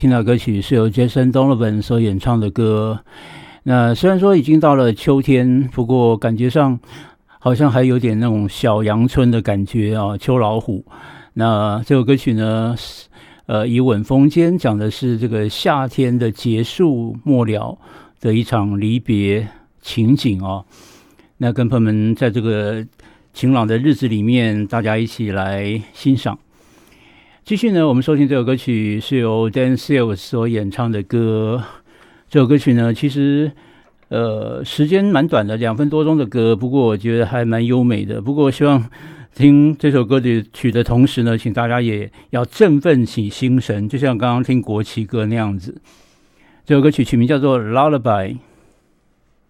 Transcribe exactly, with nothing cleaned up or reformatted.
听到歌曲是由 Jason Donovan 所演唱的歌。那虽然说已经到了秋天，不过感觉上好像还有点那种小阳春的感觉啊，秋老虎。那这首歌曲呢，呃，以吻风间讲的是这个夏天的结束末了的一场离别情景啊。那跟朋友们在这个晴朗的日子里面，大家一起来欣赏。继续呢，我们收听这首歌曲是由 Dan Seals 所演唱的歌。这首歌曲呢，其实呃时间蛮短的，两分多钟的歌，不过我觉得还蛮优美的。不过希望听这首歌曲的同时呢，请大家也要振奋起心神，就像刚刚听国旗歌那样子。这首歌曲曲名叫做 Lullaby。